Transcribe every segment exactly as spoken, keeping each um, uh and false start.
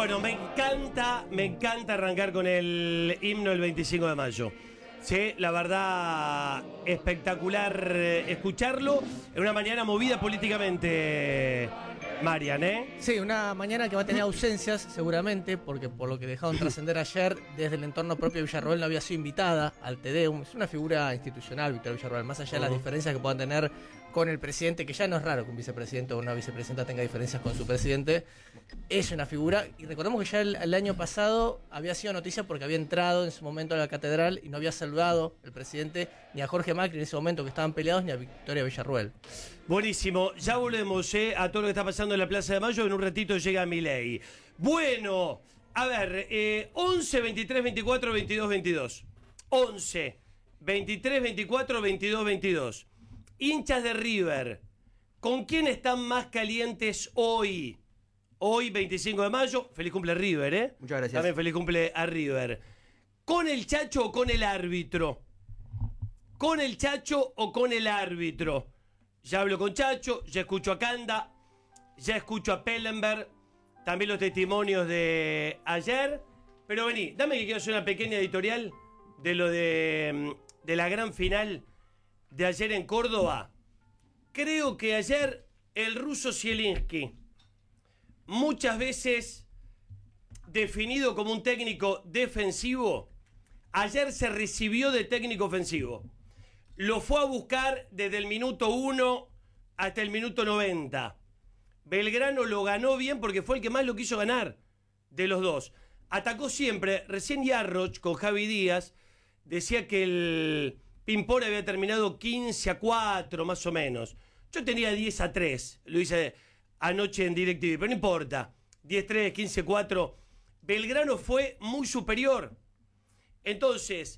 Bueno, me encanta, me encanta arrancar con el himno el veinticinco de mayo. Sí, la verdad, espectacular escucharlo en una mañana movida políticamente, Marian, ¿eh? Sí, una mañana que va a tener ausencias seguramente, porque por lo que dejaron trascender ayer, desde el entorno propio de Villarroel no había sido invitada al Te Deum. Es una figura institucional, Victoria Villarroel, más allá de las uh-huh. diferencias que puedan tener con el presidente, que ya no es raro que un vicepresidente o una vicepresidenta tenga diferencias con su presidente, es una figura, y recordemos que ya el, el año pasado había sido noticia porque había entrado en su momento a la catedral y no había saludado el presidente ni a Jorge Macri en ese momento que estaban peleados, ni a Victoria Villarroel. Buenísimo, ya volvemos eh, a todo lo que está pasando en la Plaza de Mayo. En un ratito llega Milei. Bueno, a ver, eh, once, veintitrés, veinticuatro, veintidós, veintidós. once, veintitrés, veinticuatro, veintidós, veintidós. Hinchas de River, ¿con quién están más calientes hoy? Hoy, veinticinco de mayo, feliz cumple River, ¿eh? Muchas gracias. También feliz cumple a River. ¿Con el Chacho o con el árbitro? ¿Con el Chacho o con el árbitro? Ya hablo con Chacho, ya escucho a Canda, ya escucho a Pellenberg, también los testimonios de ayer. Pero vení, dame que quiero hacer una pequeña editorial de lo de, de la gran final de ayer en Córdoba. Creo que ayer el ruso Zielinski, muchas veces definido como un técnico defensivo, ayer se recibió de técnico ofensivo. Lo fue a buscar desde el minuto uno hasta el minuto noventa. Belgrano lo ganó bien porque fue el que más lo quiso ganar de los dos. Atacó siempre. Recién Yarroch con Javi Díaz decía que el Pimpón había terminado quince a cuatro más o menos. Yo tenía diez a tres. Lo hice anoche en DirecTV, pero no importa. diez a tres, quince a cuatro. Belgrano fue muy superior. Entonces,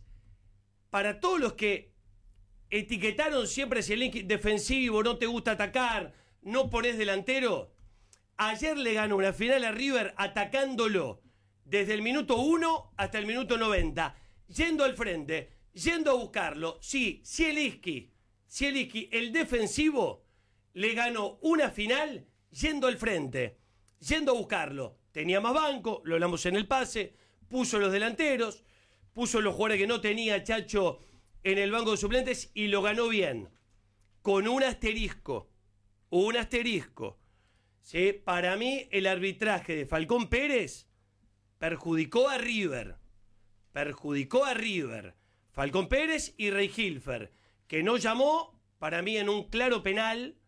para todos los que etiquetaron siempre hacia el link defensivo, no te gusta atacar, no pones delantero, ayer le ganó una final a River atacándolo desde el minuto uno hasta el minuto noventa, yendo al frente, yendo a buscarlo. Sí, Zielinski, Zielinski, el defensivo, le ganó una final yendo al frente, yendo a buscarlo. Tenía más banco, lo hablamos en el pase, puso los delanteros, puso los jugadores que no tenía Chacho en el banco de suplentes y lo ganó bien. Con un asterisco. Un asterisco. ¿Sí? Para mí, el arbitraje de Falcón Pérez perjudicó a River. Perjudicó a River. Falcón Pérez y Rey Hilfer, que no llamó, para mí, en un claro penal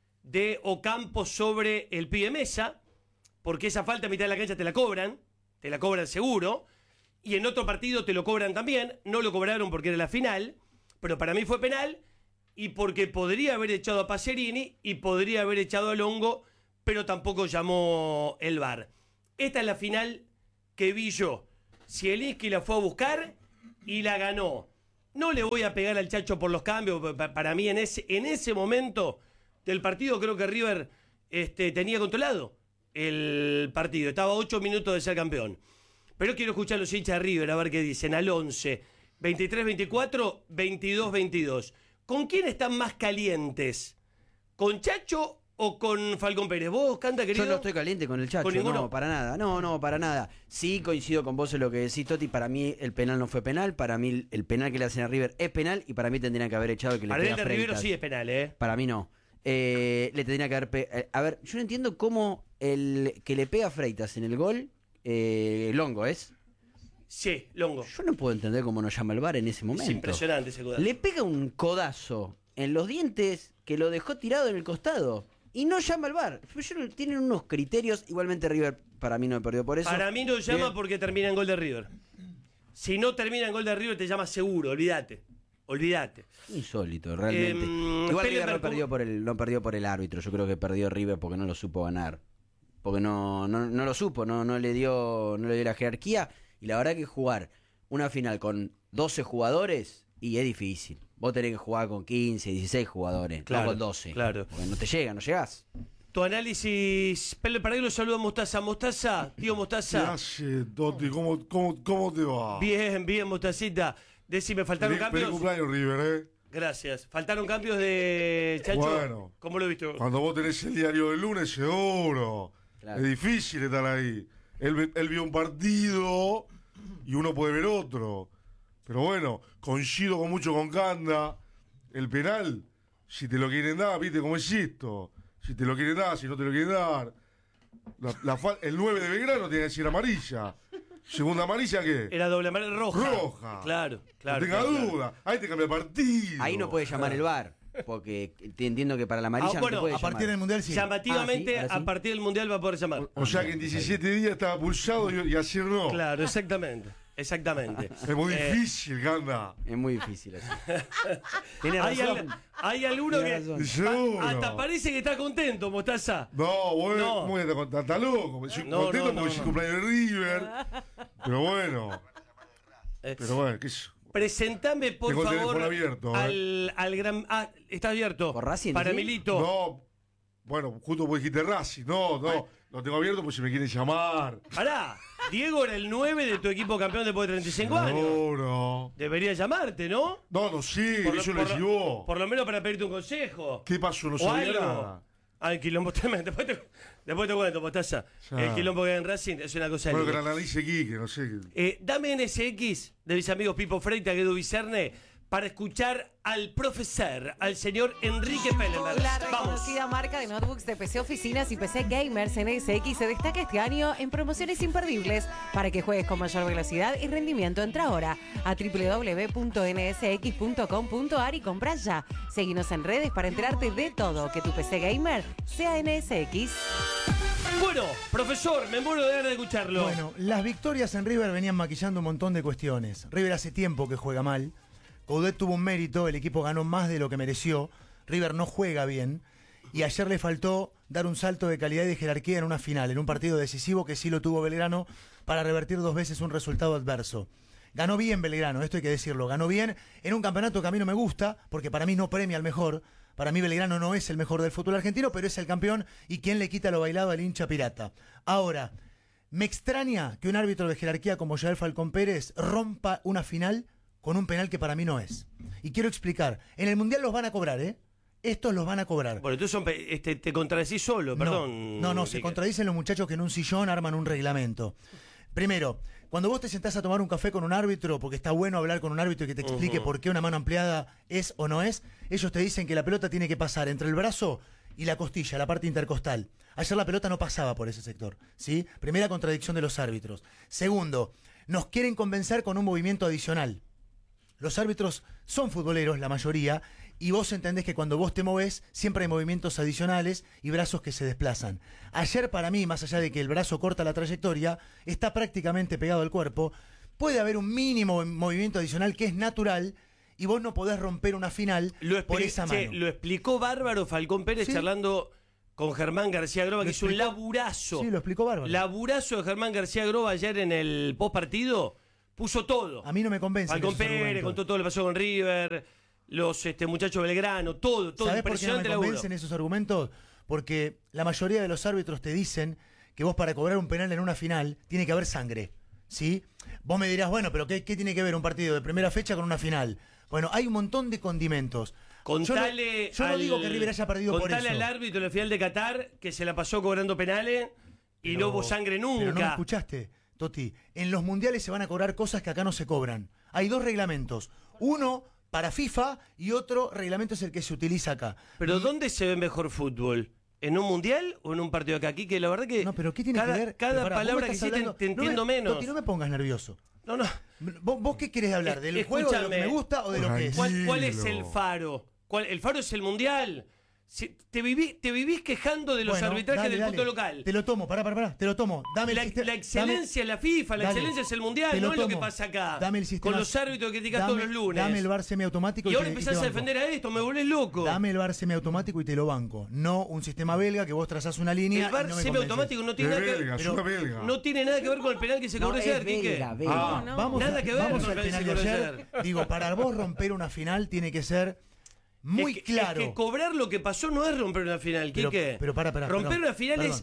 de Ocampo sobre el pibe Mesa, porque esa falta a mitad de la cancha te la cobran, te la cobran seguro. Y en otro partido te lo cobran también. No lo cobraron porque era la final, pero para mí fue penal. Y porque podría haber echado a Pacerini y podría haber echado a Longo, pero tampoco llamó el V A R. Esta es la final que vi yo. Zielinski la fue a buscar y la ganó. No le voy a pegar al Chacho por los cambios. Para mí en ese, en ese momento del partido creo que River este, tenía controlado el partido. Estaba a ocho minutos de ser campeón. Pero quiero escuchar a los hinchas de River a ver qué dicen. Al once, veintitrés, veinticuatro, veintidós, veintidós. ¿Con quién están más calientes? ¿Con Chacho o con Falcón Pérez? ¿Vos, Canta, querido? Yo no estoy caliente con el Chacho, ¿Con no, para nada. No, no, para nada. Sí coincido con vos en lo que decís, Toti. Para mí el penal no fue penal. Para mí el penal que le hacen a River es penal. Y para mí tendrían que haber echado el que le para pega a el de Freitas. River sí es penal, ¿eh? Para mí no. Eh, le tendría que haber... Pe- eh, a ver, yo no entiendo cómo el que le pega a Freitas en el gol... Eh, Longo, ¿es? Sí, Longo. Yo no puedo entender cómo no llama el V A R en ese momento. Es impresionante ese codazo. Le pega un codazo en los dientes que lo dejó tirado en el costado y no llama el V A R. Yo, tienen unos criterios. Igualmente River para mí no perdió por eso. Para mí no llama Bien. porque termina en gol de River. Si no termina en gol de River te llama seguro, olvídate. Olvídate. Insólito, realmente. Eh, Igual River no Pellenberg- perdió, por el, no perdió por el árbitro. Yo creo que perdió River porque no lo supo ganar. Porque no, no, no lo supo, no, no le dio, no le dio la jerarquía. Y la verdad que jugar una final con doce jugadores y es difícil. Vos tenés que jugar con quince, dieciséis jugadores, Claro, no con doce. claro. Porque no te llega, no llegás. Tu análisis. Pele, para que lo saluda Mostaza. Mostaza, tío ¿Qué Mostaza. hace, Totti? ¿Cómo, cómo, ¿Cómo te va? Bien, bien, Mostacita. Decime, ¿faltaron Feliz, cambios? feliz cumpleaños, River, ¿eh? Gracias. ¿Faltaron cambios de Chacho? Bueno. ¿Cómo lo viste? Cuando vos tenés el diario del lunes, seguro. Claro. Es difícil estar ahí. Él, ve- él vio un partido y uno puede ver otro. Pero bueno, coincido con mucho con Canda. El penal, si te lo quieren dar, viste cómo es esto. Si te lo quieren dar, si no te lo quieren dar. La, la fal- el nueve de Belgrano tiene que decir amarilla. Segunda amarilla, ¿qué? Era doble amarilla roja. Roja. Claro, claro. no tenga claro, claro. duda. Ahí te cambia el partido. Ahí no puede llamar el V A R, porque te entiendo que para la amarilla Ah, no bueno, te puede A partir llamar. del Mundial sí. Llamativamente, Ah, ¿sí? ¿Ahora sí? a partir del Mundial va a poder llamar. O sea que en diecisiete días estaba pulsado y, y ayer no. Claro, exactamente. Exactamente. Es muy Eh, difícil, Ganda. Es muy difícil así. Tiene Hay, razón. al- hay alguno Tiene que. razón. Seguro. pa- hasta parece que está contento, Mostaza. No, bueno, No. muy está, está loco. Soy No, contento no, no, porque es no. el cumpleaños de River. Pero bueno, Eh, pero bueno, qué sé. Presentame, por Tengo el favor, teléfono abierto, eh. al, al gran. Ah, está abierto. ¿Por Racing, Para sí? Milito. No, bueno, justo vos dijiste Racing. No, no, lo tengo abierto porque si me quieren llamar. Pará, Diego era el nueve de tu equipo campeón después de treinta y cinco años. No, no. Debería llamarte, ¿no? No, no sé, Por lo- eso por le lo- llevó. Por lo menos para pedirte un consejo. ¿Qué pasó? No o sabía algo. nada. Ah, el quilombo tremendo. Después te, después te cuento, Mostaza. Ya. El quilombo que hay en Racing es una cosa Bueno, que linda. la analice Quique, no sé. Eh, dame N S X de mis amigos Pipo Freitas, Guedo Vicerne, para escuchar al profesor, al señor Enrique Pellenberg. La Vamos. reconocida marca de notebooks de P C Oficinas y P C Gamers N S X se destaca este año en promociones imperdibles para que juegues con mayor velocidad y rendimiento. Entra ahora a doble u doble u doble u punto n s x punto com punto a r y compra ya. Seguinos en redes para enterarte de todo. Que tu P C Gamer sea N S X. Bueno, profesor, me muero de ganas de escucharlo. Bueno, las victorias en River venían maquillando un montón de cuestiones. River hace tiempo que juega mal. Coudet tuvo un mérito, el equipo ganó más de lo que mereció. River no juega bien. Y ayer le faltó dar un salto de calidad y de jerarquía en una final, en un partido decisivo que sí lo tuvo Belgrano para revertir dos veces un resultado adverso. Ganó bien Belgrano, esto hay que decirlo. Ganó bien en un campeonato que a mí no me gusta, porque para mí no premia al mejor. Para mí Belgrano no es el mejor del fútbol argentino, pero es el campeón y quien le quita lo bailado al hincha pirata. Ahora, me extraña que un árbitro de jerarquía como Yael Falcón Pérez rompa una final con un penal que para mí no es. Y quiero explicar, en el Mundial los van a cobrar, ¿eh? Estos los van a cobrar. Bueno, tú son pe- este, te contradecís solo, perdón. No, no, no, se Quique. contradicen los muchachos que en un sillón arman un reglamento. Primero, cuando vos te sentás a tomar un café con un árbitro, porque está bueno hablar con un árbitro y que te explique por qué una mano ampliada es o no es, ellos te dicen que la pelota tiene que pasar entre el brazo y la costilla, la parte intercostal. Ayer la pelota no pasaba por ese sector, ¿sí? Primera contradicción de los árbitros. Segundo, nos quieren convencer con un movimiento adicional. Los árbitros son futboleros, la mayoría, y vos entendés que cuando vos te movés, siempre hay movimientos adicionales y brazos que se desplazan. Ayer para mí, más allá de que el brazo corta la trayectoria, está prácticamente pegado al cuerpo, puede haber un mínimo movimiento adicional que es natural y vos no podés romper una final Lo, por expli- esa che, mano. lo explicó bárbaro Falcón Pérez Sí. charlando con Germán García Groba, que Lo es un explicó- laburazo. Sí, lo explicó bárbaro. Laburazo de Germán García Groba ayer en el post partido. Puso todo. A mí no me convence. Falcón Pérez contó todo lo que pasó con River, los este, muchachos Belgrano, todo, todo ¿Sabés por qué no me impresionante laburo. convencen esos argumentos? Porque la mayoría de los árbitros te dicen que vos para cobrar un penal en una final tiene que haber sangre, ¿sí? Vos me dirás, bueno, pero ¿qué, qué tiene que ver un partido de primera fecha con una final? Bueno, hay un montón de condimentos. Contale yo no, yo no al- digo que River haya perdido por contale eso. al árbitro en la final de Qatar que se la pasó cobrando penales y Pero- no hubo sangre nunca. Pero no me escuchaste, Toti. En los mundiales se van a cobrar cosas que acá no se cobran. Hay dos reglamentos. Uno para FIFA y otro reglamento es el que se utiliza acá. Pero Y- ¿dónde se ve mejor fútbol? ¿En un mundial o en un partido acá? Aquí que la verdad que No, pero ¿qué tiene cada, que ver? cada Pero pará, vos me palabra que estás hiciste hablando- te no entiendo me- menos. Toti, no me pongas nervioso. No, no. ¿Vos, vos qué querés hablar? ¿Del Eh, juego, de lo que escúchame. me gusta o de lo que es? ¿Cuál, cuál es el Tranquilo. faro? ¿Cuál- el faro es el mundial. Si- te, viví- te vivís quejando de los Bueno, arbitrajes dale, del dale. fútbol local. Te lo tomo, pará, pará, pará. Te lo tomo. Dame La, el sistema. la excelencia es la FIFA, la Dale. excelencia es el mundial, Te no lo es lo que tomo. pasa acá. Dame el sistema. Con los árbitros que criticas Dame- todos los lunes. Dame el V A R semiautomático y y, ahora te- y empezás te a banco. defender a esto, me volvés loco. Dame el V A R semiautomático y te lo banco. No un sistema belga que vos trazás una línea. el V A R y no me semiautomático no tiene, De nada que, belga, es pero- una belga. no tiene nada que ver con el penal que se No, cobró es ayer, Quique. belga, belga. Ah, No, Vamos, Nada a- que ver vamos con al el penal penal de que ayer. ayer. Digo, para vos romper una final tiene que ser muy es que, claro. Es que cobrar lo que pasó no es romper una final, Pero- Quique. pero pará, pará, Romper perdón, una final es, perdón.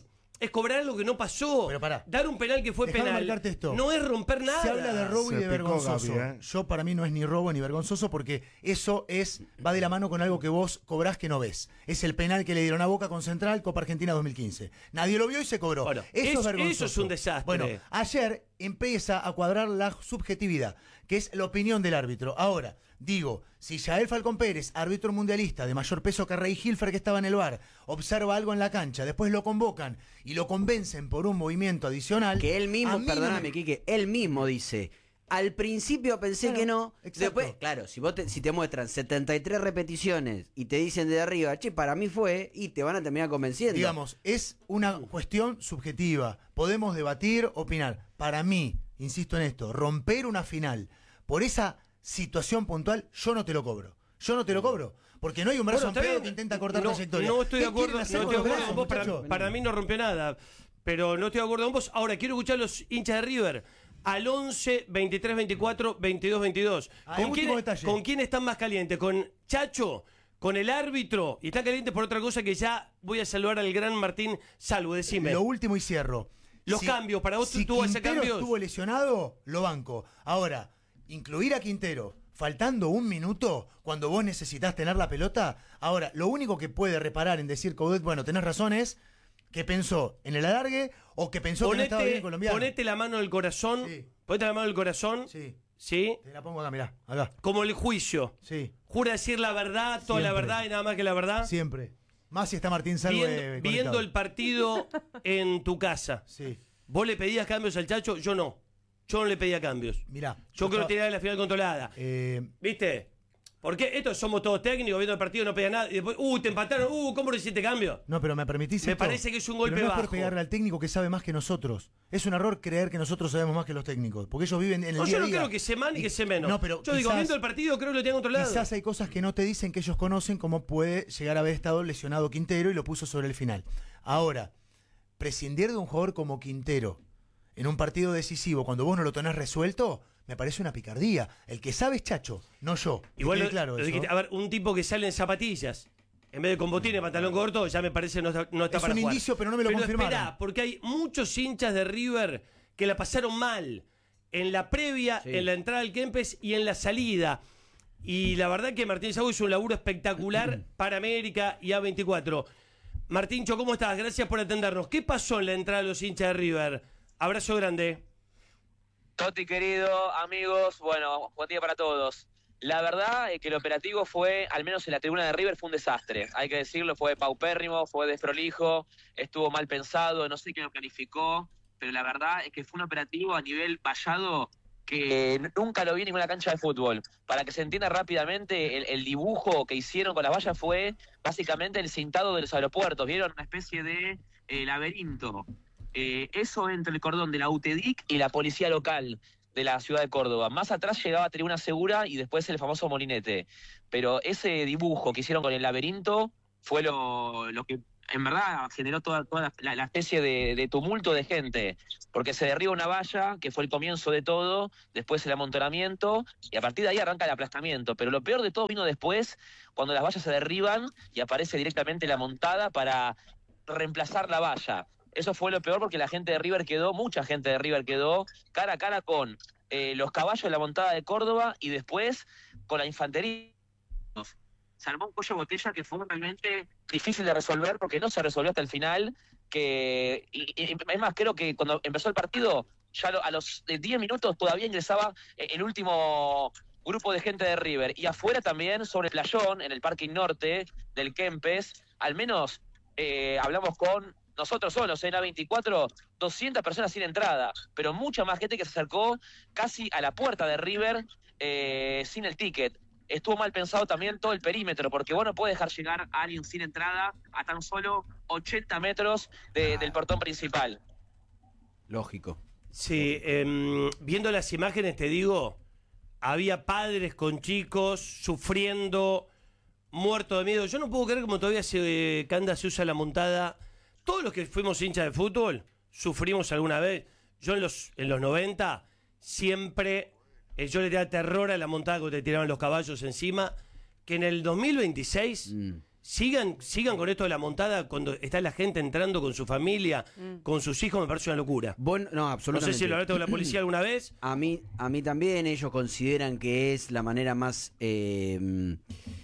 es cobrar algo que no pasó. Pero pará. Dar un penal que fue Dejame penal. marcarte esto. No es romper nada. Se habla de robo y Se de picó vergonzoso. Gaby, ¿eh? Yo para mí no es ni robo ni vergonzoso porque eso es va de la mano con algo que vos cobrás que no ves. Es el penal que le dieron a Boca con Central, Copa Argentina dos mil quince. Nadie lo vio y se cobró. Bueno, eso, eso- es vergonzoso. eso es un desastre. Bueno, ayer empieza a cuadrar la subjetividad, que es la opinión del árbitro. Ahora, digo, si Yael Falcón Pérez, árbitro mundialista de mayor peso que Rey Hilfer, que estaba en el V A R, observa algo en la cancha, después lo convocan y lo convencen por un movimiento adicional. Que él a mismo, mí no perdóname, me- Quique, él mismo dice. Al principio pensé Claro, que no. exacto. Después, claro, si vos te, si te muestran setenta y tres repeticiones y te dicen de arriba, che, para mí fue, y te van a terminar convenciendo. Digamos, es una cuestión subjetiva. Podemos debatir, opinar. Para mí, insisto en esto, romper una final por esa situación puntual, yo no te lo cobro. Yo no te lo cobro. Porque no hay un brazo Bueno, está ampliado bien. que intenta cortar no, trayectoria. No estoy de ¿Qué acuerdo, quieren no hacer estoy con de los acuerdo brazos, con vos. Para, muchachos? para mí no rompió nada. Pero no estoy de acuerdo con vos. Ahora, quiero escuchar a los hinchas de River. Al once, veintitrés, veinticuatro, veintidós, veintidós. Ah, ¿Con, último quién, detalle. ¿Con quién están más calientes? ¿Con Chacho? ¿Con el árbitro? Y están calientes por otra cosa que ya voy a saludar al gran Martín Salvo. Decime. Lo último y cierro. Los cambios, ¿para vos tuvo ese Quintero cambio? estuvo lesionado, lo banco. Ahora, incluir a Quintero faltando un minuto cuando vos necesitas tener la pelota. Ahora, lo único que puede reparar en decir Coudet, bueno, tenés razón, es que pensó en el alargue o que pensó que no estaba bien el colombiano. ponete la mano del corazón. Sí. Ponete la mano del corazón. Sí, ¿Sí? te la pongo acá, mirá, acá. Como el juicio. Sí, Jura decir la verdad, toda la Siempre. verdad y nada más que la verdad. siempre. Más si está Martín Salve Viendo, conectado. viendo el partido en tu casa. Sí, ¿Vos le pedías cambios al Chacho? Yo no. Yo no le pedía cambios. mirá. Yo creo estaba- que tenía la final controlada. eh, ¿Viste? Porque estos somos todos técnicos, viendo el partido no pedía nada. Y después, uh, te empataron, uh, ¿cómo no hiciste cambio? No, pero me permitís Me esto? parece que es un golpe Pero no es bajo. por pegarle al técnico que sabe más que nosotros. Es un error creer que nosotros sabemos más que los técnicos. Porque ellos viven en el No, día yo a no día. creo que sé más ni que sé menos. No, pero yo digo, quizás- viendo el partido creo que lo tenía controlado. Quizás hay cosas que no te dicen que ellos conocen, como puede llegar a haber estado lesionado Quintero y lo puso sobre el final. Ahora, prescindir de un jugador como Quintero en un partido decisivo cuando vos no lo tenés resuelto, me parece una picardía. El que sabe es Chacho, no yo. Que Igual, quede lo- claro lo eso. dijiste, a ver, un tipo que sale en zapatillas, en vez de con botines, pantalón corto, ya me parece no está, no está Es para un jugar. indicio, pero no me lo confirmaron. Esperá, porque hay muchos hinchas de River que la pasaron mal en la previa, Sí. en la entrada al Kempes y en la salida. Y la verdad que Martín Saúl hizo un laburo espectacular para América y A veinticuatro. Martíncho, ¿cómo estás? Gracias por atendernos. ¿Qué pasó en la entrada de los hinchas de River? Abrazo grande. Toti querido, amigos, bueno, buen día para todos. La verdad es que el operativo fue, al menos en la tribuna de River, fue un desastre. Hay que decirlo, fue paupérrimo, fue desprolijo, estuvo mal pensado, no sé quién lo planificó, pero la verdad es que fue un operativo a nivel vallado que nunca lo vi en ninguna cancha de fútbol. Para que se entienda rápidamente, el, el dibujo que hicieron con las vallas fue básicamente el cintado de los aeropuertos. ¿Vieron? Una especie de eh, laberinto. Eh, eso entre el cordón de la U T E D I C y la policía local de la ciudad de Córdoba. Más atrás llegaba Tribuna Segura y después el famoso molinete. Pero ese dibujo que hicieron con el laberinto fue lo, lo que en verdad generó toda, toda la, la especie de, de tumulto de gente. Porque se derriba una valla, que fue el comienzo de todo, después el amontonamiento, y a partir de ahí arranca el aplastamiento. Pero lo peor de todo vino después, cuando las vallas se derriban y aparece directamente la montada para reemplazar la valla. Eso fue lo peor porque la gente de River quedó, mucha gente de River quedó cara a cara con eh, los caballos de la montada de Córdoba y después con la infantería. Se armó un cuello de botella que fue realmente difícil de resolver porque no se resolvió hasta el final. Que, y, y, es más, creo que cuando empezó el partido, ya lo, a los diez minutos todavía ingresaba eh, el último grupo de gente de River. Y afuera también, sobre el playón, en el parking norte del Kempes, al menos eh, hablamos con nosotros solos en A veinticuatro, doscientas personas sin entrada, pero mucha más gente que se acercó casi a la puerta de River eh, sin el ticket. Estuvo mal pensado también todo el perímetro, porque vos no podés dejar llegar a alguien sin entrada a tan solo ochenta metros de, del portón principal. Lógico. Sí, em, viendo las imágenes te digo, había padres con chicos sufriendo, muertos de miedo. Yo no puedo creer como todavía se eh, Canda se usa la montada. Todos los que fuimos hinchas de fútbol sufrimos alguna vez. Yo en los en los noventa siempre eh, yo le tenía terror a la montada que te tiraban los caballos encima. Que en el dos mil veintiséis Mm. Sigan, sigan con esto de la montada cuando está la gente entrando con su familia, mm. con sus hijos, me parece una locura. Bueno, no, absolutamente. No sé si lo hablaste con la policía alguna vez. A mí, a mí también, ellos consideran que es la manera más, eh,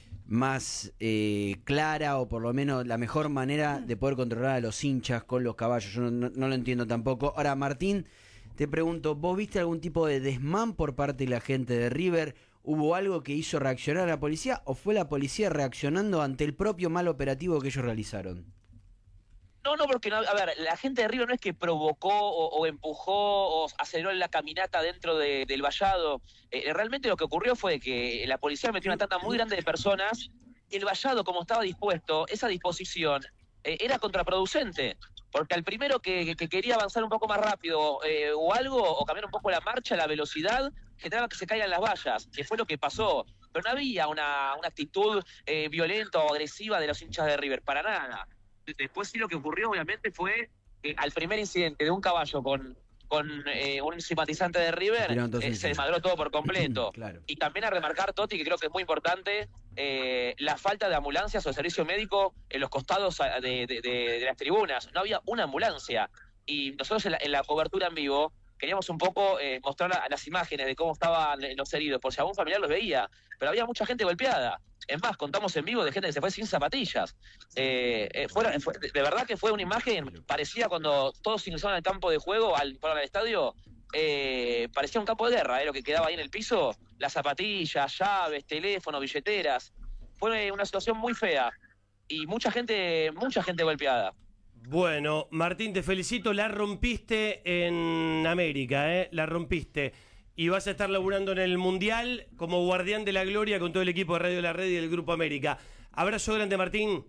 más eh, clara, o por lo menos la mejor manera de poder controlar a los hinchas con los caballos. Yo no, no, no lo entiendo tampoco. Ahora, Martín, te pregunto, ¿vos viste algún tipo de desmán por parte de la gente de River? ¿Hubo algo que hizo reaccionar a la policía o fue la policía reaccionando ante el propio mal operativo que ellos realizaron? No, no, porque, no, a ver, la gente de River no es que provocó o, o empujó o aceleró la caminata dentro de, del vallado. Eh, realmente lo que ocurrió fue que la policía metió una tanda muy grande de personas. El vallado, como estaba dispuesto, esa disposición eh, era contraproducente. Porque al primero que, que quería avanzar un poco más rápido eh, o algo, o cambiar un poco la marcha, la velocidad, generaba que se caigan las vallas, que fue lo que pasó. Pero no había una, una actitud eh, violenta o agresiva de los hinchas de River, para nada. Después sí lo que ocurrió, obviamente, fue que al primer incidente de un caballo con, con eh, un simpatizante de River, eh, se desmadró todo por completo. Claro. Y también a remarcar, Toti, que creo que es muy importante, eh, la falta de ambulancias o de servicio médico en los costados de, de, de, de las tribunas. No había una ambulancia. Y nosotros en la, en la cobertura en vivo queríamos un poco eh, mostrar a, las imágenes de cómo estaban los heridos, por si algún familiar los veía. Pero había mucha gente golpeada. Es más, contamos en vivo de gente que se fue sin zapatillas. Eh, eh, fueron, fue, de verdad que fue una imagen parecida cuando todos ingresaron al campo de juego, al, al estadio, eh, parecía un campo de guerra, eh, lo que quedaba ahí en el piso, las zapatillas, llaves, teléfonos, billeteras. Fue una situación muy fea y mucha gente, mucha gente golpeada. Bueno, Martín, te felicito, la rompiste en América, ¿eh? La rompiste. Y vas a estar laburando en el Mundial como guardián de la gloria con todo el equipo de Radio La Red y del Grupo América. Abrazo grande, Martín.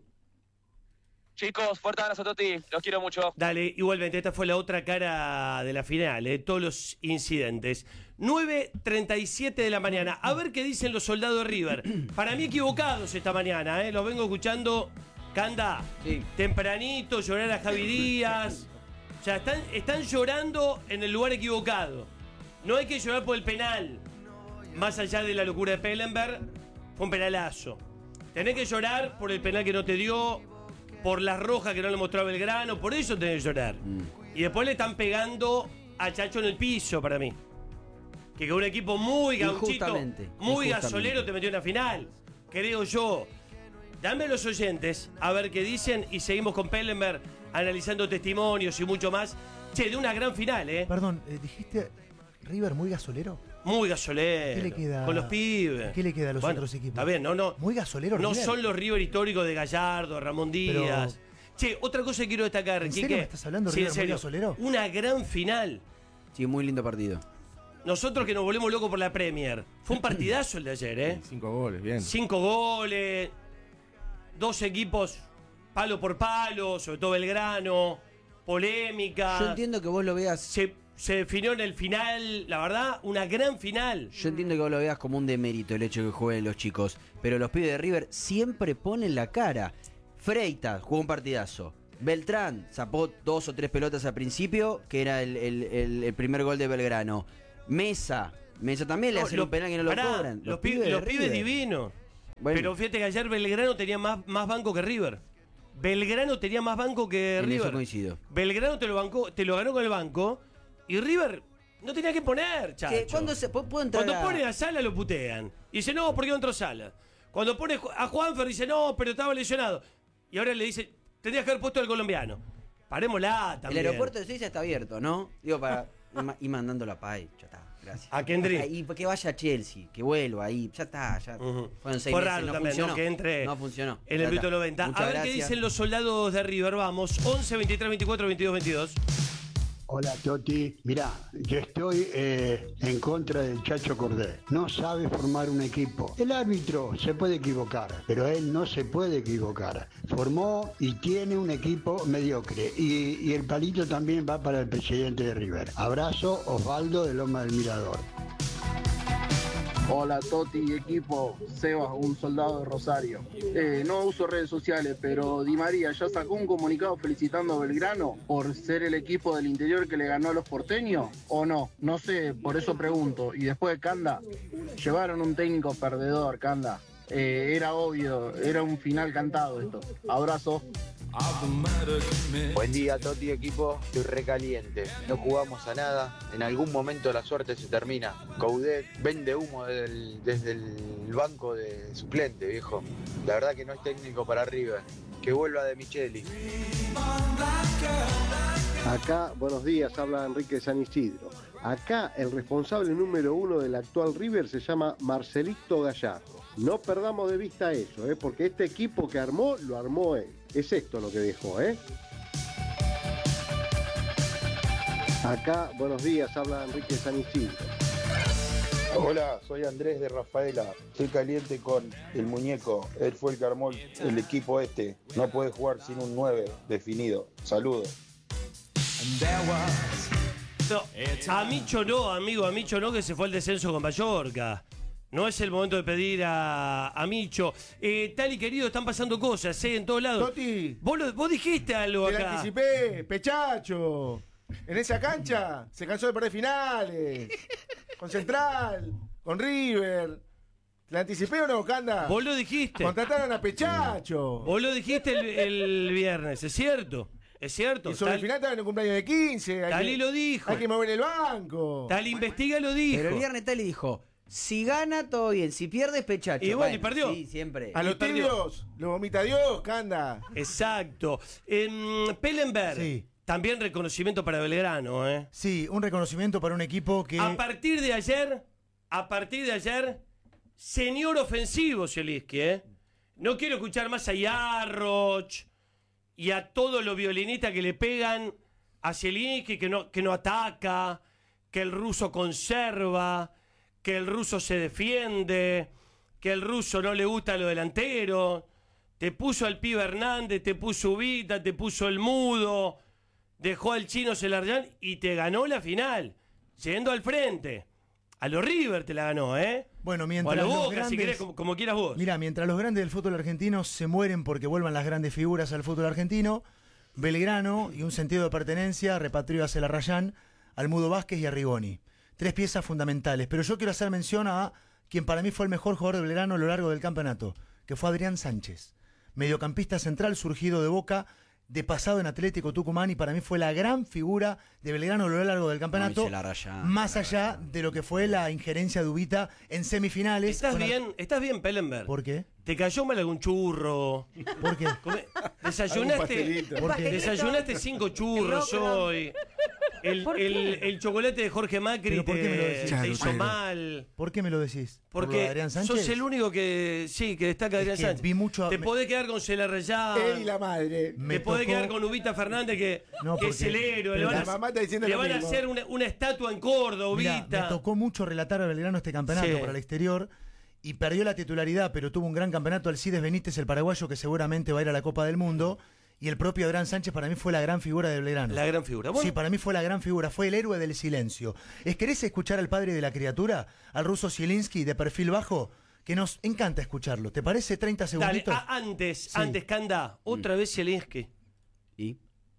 Chicos, fuerte abrazo, Toti. Los quiero mucho. Dale, igualmente, esta fue la otra cara de la final, ¿eh? Todos los incidentes. nueve treinta y siete de la mañana. A ver qué dicen los soldados de River. Para mí equivocados esta mañana, ¿eh? Los vengo escuchando, Canda, sí. Tempranito, llorar a Javi Díaz. O sea, están, están llorando en el lugar equivocado. No hay que llorar por el penal. Más allá de la locura de Pellenberg, fue un penalazo. Tenés que llorar por el penal que no te dio, por las rojas que no le mostró a Belgrano, por eso tenés que llorar. Mm. Y después le están pegando a Chacho en el piso, para mí. Que con un equipo muy gauchito, muy gasolero, te metió en la final. Creo yo. Dame los oyentes a ver qué dicen y seguimos con Pellenberg analizando testimonios y mucho más. Che, de una gran final, ¿eh? Perdón, eh, dijiste River muy gasolero. Muy gasolero. ¿Qué le queda? Con los pibes. ¿Qué le queda a los bueno, otros equipos? Está bien, no, no. Muy gasolero. No River. Son los River históricos de Gallardo, Ramón Díaz. Pero... Che, otra cosa que quiero destacar. ¿En serio me estás hablando de sí, River muy gasolero? Una gran final. Sí, muy lindo partido. Nosotros que nos volvemos locos por la Premier. Fue un partidazo el de ayer, ¿eh? Cinco goles, bien. Cinco goles. Dos equipos palo por palo, sobre todo Belgrano. Polémica. Yo entiendo que vos lo veas... Se, se definió en el final, la verdad, una gran final. Yo entiendo que vos lo veas como un demérito el hecho de que jueguen los chicos, pero los pibes de River siempre ponen la cara. Freitas jugó un partidazo. Beltrán zapó dos o tres pelotas al principio, que era el, el, el, el primer gol de Belgrano. Mesa, Mesa también le no, hace lo, un penal que no pará, lo cobran. Los, los pibes, los pibes divinos. Bueno. Pero fíjate que ayer Belgrano tenía más, más banco que River. Belgrano tenía más banco que en River. Eso coincido. Belgrano te lo bancó, te lo ganó con el banco y River no tenía que poner, chacho. ¿Cuándo se puede entrar? Cuando a... pone a Sala lo putean. Y dice, no, ¿por qué no entró Sala? Cuando pone a Juanfer dice, no, pero estaba lesionado. Y ahora le dice, tendrías que haber puesto al colombiano. Parémosla también. El aeropuerto de Suiza está abierto, ¿no? Digo, para ir mandando la paz. Ya está, gracias. A Kendrick. Y que vaya a Chelsea, que vuelva ahí. Ya está, ya. Uh-huh. Fueron seis Fue meses, raro no también, funcionó. ¿no? Que entre no funcionó. En el minuto noventa. Muchas a ver gracias. qué dicen los soldados de River. Vamos, once, veintitrés, veinticuatro, veintidós, veintidós. Hola Toti, mirá, yo estoy eh, en contra del Chacho Cordé. No sabe formar un equipo. El árbitro se puede equivocar, pero él no se puede equivocar. Formó y tiene un equipo mediocre. Y, y el palito también va para el presidente de River. Abrazo, Osvaldo de Loma del Mirador. Hola Toti y equipo, Sebas, un soldado de Rosario. Eh, no uso redes sociales, pero Di María ya sacó un comunicado felicitando a Belgrano por ser el equipo del interior que le ganó a los porteños, ¿o no? No sé, por eso pregunto. Y después de Canda, llevaron un técnico perdedor, Canda. Eh, era obvio, era un final cantado esto. Abrazo. Buen día, Toti, equipo. Estoy recaliente. No jugamos a nada. En algún momento la suerte se termina. Coudet vende humo desde el, desde el banco de suplente, viejo. La verdad que no es técnico para River. Que vuelva De Micheli. Acá, buenos días, habla Enrique San Isidro. Acá el responsable número uno del actual River se llama Marcelito Gallardo. No perdamos de vista eso, ¿eh? Porque este equipo que armó, lo armó él. Es esto lo que dejó, ¿eh? Acá, buenos días, habla Enrique San Isidro. Hola, soy Andrés de Rafaela. Estoy caliente con el muñeco. Él fue el que armó el equipo este. No puede jugar sin un nueve definido. Saludos. No, a Micho no, amigo, a Micho no, que se fue al descenso con Mallorca. No es el momento de pedir a, a Micho. Eh, tal y querido, están pasando cosas, ¿eh? En todos lados. Toti. Vos, lo- vos dijiste algo Te la acá. anticipé, Pechacho. En esa cancha se cansó de perder finales. Con Central, con River. ¿Te la anticipé o no, Canda? Vos lo dijiste. Contrataron a Pechacho. Vos lo dijiste el, el viernes, es cierto. Es cierto. Y sobre Tal- el final estaba en un cumpleaños de quince. Hay Tali que- lo dijo. Hay que mover el banco. Tal investiga lo dijo. Pero el viernes Tali dijo, si gana, todo bien. Si pierde, pechacho. Y bueno, y perdió. Sí, siempre. A los Y perdió. tibios, lo vomita Dios, Canda. Exacto. Em, Pellenberg. Sí. También reconocimiento para Belgrano, ¿eh? Sí, un reconocimiento para un equipo que... A partir de ayer, a partir de ayer, señor ofensivo Zielinski, ¿eh? No quiero escuchar más a Yarroch y a todos los violinistas que le pegan a Zielinski, que no, que no ataca, que el ruso conserva, que el ruso se defiende, que el ruso no le gusta a los delanteros. Te puso al pibe Hernández, te puso Ubita, te puso el Mudo, dejó al chino Celarayán y te ganó la final, yendo al frente. A los River te la ganó, ¿eh? Bueno, O a mientras los los Boca, grandes... si querés, como, como quieras vos. Mira, mientras los grandes del fútbol argentino se mueren porque vuelvan las grandes figuras al fútbol argentino, Belgrano y un sentido de pertenencia repatrió a Celarayán, al Mudo Vázquez y a Rigoni. Tres piezas fundamentales. Pero yo quiero hacer mención a quien para mí fue el mejor jugador de Belgrano a lo largo del campeonato, que fue Adrián Sánchez. Mediocampista central surgido de Boca, de pasado en Atlético Tucumán, y para mí fue la gran figura de Belgrano a lo largo del campeonato, No, y Celarayán, más allá de lo que fue la injerencia de Ubita en semifinales. ¿Estás con- bien? ¿Estás bien, Pellenberg? ¿Por qué? ¿Te cayó mal algún churro? ¿Por qué? Come- Algún ¿Desayunaste, pastelito. ¿Por qué? desayunaste cinco churros hoy? El, ¿Por el, qué? el chocolate de Jorge Macri ¿Pero por qué me lo te, decís? te Claro, hizo claro. mal. ¿Por qué me lo decís? ¿Por lo de Porque Adrián Sánchez? sos el único que sí que destaca a Es Adrián que Sánchez. vi mucho a- Te me- podés quedar con Celarayán. Él y la madre. Me Te podés tocó- quedar con Ubita Fernández, que, No, que es porque- el héroe. Le pero van, la a, mamá está diciendo le lo van a mismo. hacer una, una estatua en Córdoba, Mirá, Ubita. me tocó mucho relatar a Belgrano este campeonato Sí. para el exterior y perdió la titularidad, pero tuvo un gran campeonato Alcides Benítez, el paraguayo, que seguramente va a ir a la Copa del Mundo, y el propio Adrián Sánchez para mí fue la gran figura de Belgrano. La gran figura. Bueno, Sí, para mí fue la gran figura, fue el héroe del silencio. ¿Es querés escuchar al padre de la criatura, al ruso Zielinski de perfil bajo? Que nos encanta escucharlo. ¿Te parece treinta dale, segunditos? a- antes, Sí. antes, Canda, otra vez Zielinski. ¿Y?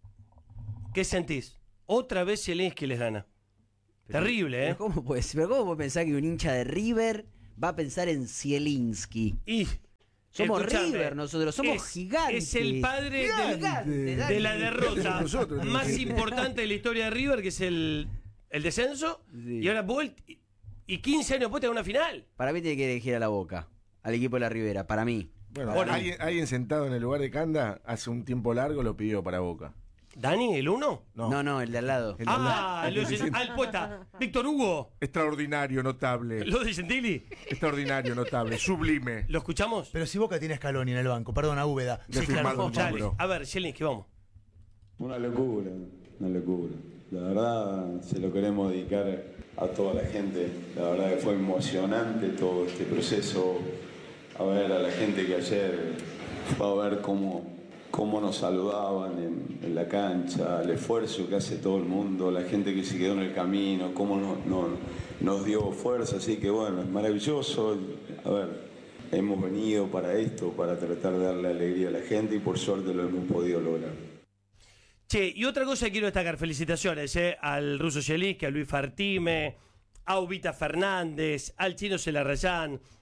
¿Qué sentís? Otra vez Zielinski les gana. Terrible, ¿eh? Pero ¿Cómo puede ser? Pero ¿cómo puede pensar que un hincha de River va a pensar en Zielinski? Y Somos escuchame, River nosotros, somos es- gigantes. Es el padre del- Gigante, de la derrota Nosotros, más sí. importante de la historia de River, que es el, el descenso. Sí. Y ahora vuelta. Y, y quince años después te da una final. Para mí tiene que elegir a la Boca, al equipo de la Ribera, para mí. Bueno, Bueno. alguien, alguien sentado en el lugar de Canda hace un tiempo largo lo pidió para Boca. ¿Dani, el uno? No, No, no, el de al lado. El de al Ah, lado. lo de- al poeta. Víctor Hugo. Extraordinario, notable. Lo de Gentili. Extraordinario, notable, sublime. ¿Lo escuchamos? Pero si Boca tiene a Scaloni en el banco, perdón, a Úbeda. Le Sí, firmaron claro. un Dale. número. A ver, Zielinski, vamos. Una locura, una locura. La verdad, se lo queremos dedicar a toda la gente. La verdad que fue emocionante todo este proceso. A ver a la gente que ayer fue a ver cómo, cómo nos saludaban en, en la cancha, el esfuerzo que hace todo el mundo, la gente que se quedó en el camino, cómo nos, nos, nos dio fuerza. Así que bueno, es maravilloso. A ver, hemos venido para esto, para tratar de darle alegría a la gente y por suerte lo hemos podido lograr. Che, y otra cosa que quiero destacar, felicitaciones eh, al ruso Zielinski, a Luis Fartime, a Ubita Fernández, al chino Celarayán,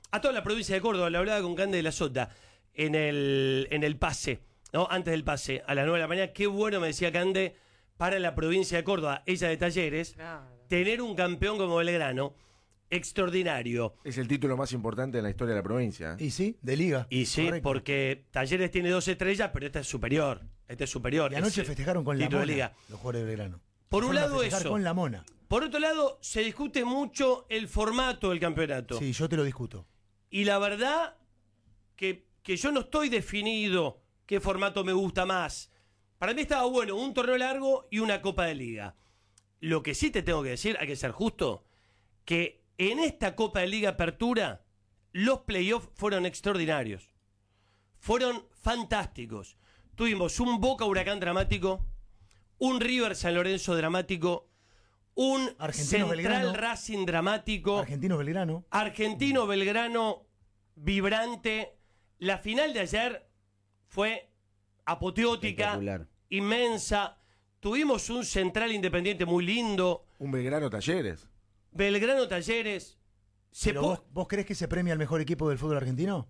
a toda la provincia de Córdoba. Le hablaba con Cande de la Sota en el, en el pase, ¿no? Antes del pase, a las nueve de la mañana. Qué bueno, me decía Cande, para la provincia de Córdoba, ella de Talleres, claro, tener un campeón como Belgrano, extraordinario. Es el título más importante en la historia de la provincia. Y sí, de liga. Y sí, correcto, porque Talleres tiene dos estrellas, pero esta es superior. Este es superior. Y anoche es, festejaron con la título mona, de liga. los jugadores de Belgrano. Por un lado eso. Con la mona. Por otro lado, se discute mucho el formato del campeonato. Sí, yo te lo discuto. Y la verdad que, que yo no estoy definido qué formato me gusta más. Para mí estaba bueno un torneo largo y una Copa de Liga. Lo que sí te tengo que decir, hay que ser justo, que en esta Copa de Liga Apertura los playoffs fueron extraordinarios. Fueron fantásticos. Tuvimos un Boca Huracán dramático, un River San Lorenzo dramático, un Argentino Central Belgrano, Racing dramático, Argentino Belgrano, Argentino Belgrano vibrante. La final de ayer fue apoteótica, inmensa. Tuvimos un Central Independiente muy lindo. Un Belgrano Talleres. Belgrano Talleres. Se ¿Pero vos, vos crees que se premia al mejor equipo del fútbol argentino?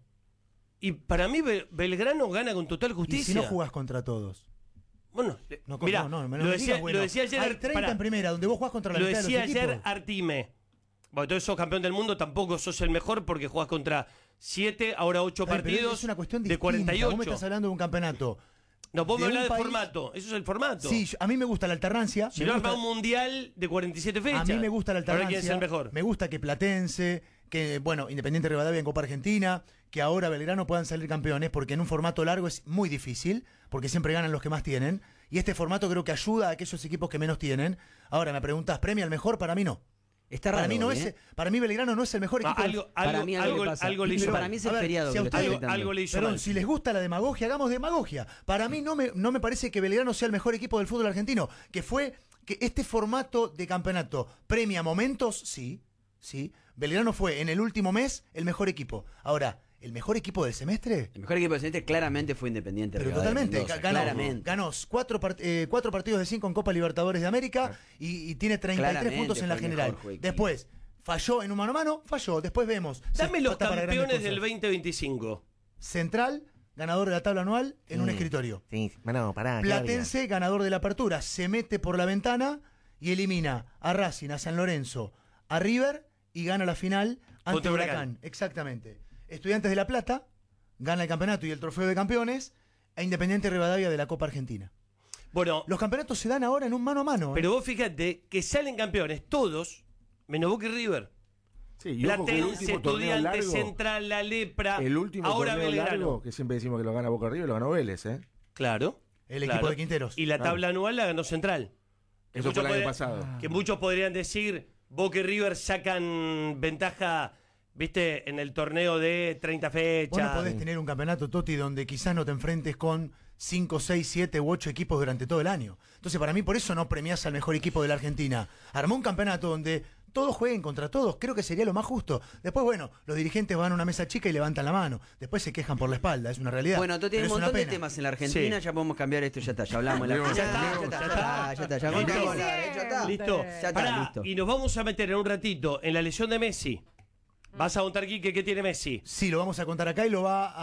Y para mí Bel Belgrano gana con total justicia. ¿Y si no jugás contra todos? Bueno, no, mirá, no, no, no lo, me decía, digas, bueno, lo decía ayer. hay treinta pará, en primera, donde vos jugás contra la lo mitad de decía los ayer equipos. Artime. Bueno, entonces sos campeón del mundo, tampoco sos el mejor porque jugás contra siete, ahora ocho Ver, partidos. Es una cuestión de distinta. cuarenta y ocho. Vos me estás hablando de un campeonato. No, vos de me hablás de país... formato. Eso es el formato. Sí, a mí me gusta la alternancia. Si me no gusta... armás un mundial de cuarenta y siete fechas. A mí me gusta la alternancia. Ahora quién es el mejor. Me gusta que Platense, que, bueno, Independiente Rivadavia en Copa Argentina, que ahora Belgrano puedan salir campeones, porque en un formato largo es muy difícil, porque siempre ganan los que más tienen. Y este formato creo que ayuda a aquellos equipos que menos tienen. Ahora, me preguntas, ¿premia al mejor? Para mí no. Está para raro, mí no ¿eh? es, para mí Belgrano no es el mejor Ah, equipo. algo, del... algo, para mí algo, algo, algo le hizo Pero mal. para mí es el A ver, feriado si que a le está ustedes- afectando. algo le hizo Perdón, mal. si les gusta la demagogia, hagamos demagogia. Para mí no me, no me parece que Belgrano sea el mejor equipo del fútbol argentino. Que fue que este formato de campeonato premia momentos, sí, sí. Belgrano fue en el último mes el mejor equipo. Ahora, ¿el mejor equipo del semestre? El mejor equipo del semestre claramente fue Independiente. Pero Rivadavia de totalmente, Mendoza, ganó, claramente. ganó cuatro, part- eh, cuatro partidos de cinco en Copa Libertadores de América y, y tiene treinta y tres Claramente puntos en la fue el general. mejor juego. Después, falló en un mano a mano, falló. Después vemos. Dame Sí, los está para grandes campeones cosas. del veinte veinticinco. Central, ganador de la tabla anual en un Mm. escritorio. Sí, bueno, pará. Platense, ganador de la apertura, se mete por la ventana y elimina a Racing, a San Lorenzo, a River y gana la final ante Contra Huracán. Huracán. Exactamente. Estudiantes de La Plata gana el campeonato y el trofeo de campeones e Independiente Rivadavia de la Copa Argentina. Bueno, Los campeonatos se dan ahora en un mano a mano. ¿eh? pero vos fíjate que salen campeones todos, menos Boca y River. Sí, y ojo que el Platense, último torneo Estudiante, largo, Central, La Lepra, el último ahora torneo Belgrano. largo, que siempre decimos que lo gana Boca River, lo ganó Vélez, ¿eh? Claro. El claro. equipo de Quinteros. Y la Claro. tabla anual la ganó Central. Que Eso fue muchos el año podrían- pasado. Que muchos podrían decir, Boca y River sacan ventaja, viste, en el torneo de treinta Vos no fechas. podés tener un campeonato, Toti, donde quizás no te enfrentes con cinco, seis, siete u ocho equipos durante todo el año. Entonces, para mí, por eso no premiás al mejor equipo de la Argentina. Armó un campeonato donde todos jueguen contra todos. Creo que sería lo más justo. Después, bueno, los dirigentes van a una mesa chica y levantan la mano. Después se quejan por la espalda. Es una realidad. Bueno, Toti, hay Pero un es una montón de pena. temas en la Argentina, Sí. ya podemos cambiar esto, ya está, ya hablamos. de la Ya está, ya está, ya ya está. está, ya está, ya Listo. contamos la- ya está. Listo. Ya está, Pará, listo. y nos vamos a meter en un ratito en la lesión de Messi. Vas a contar, Quique, qué tiene Messi. Sí, lo vamos a contar acá y lo va a